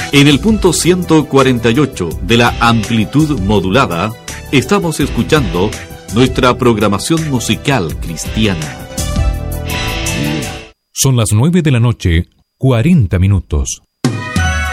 En el punto 148 de la amplitud modulada, estamos escuchando nuestra programación musical cristiana. Son las 9 de la noche, 40 minutos.